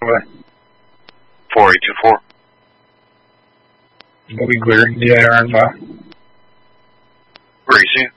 喂。 4824. You'll be clearing the air and Where are you seeing?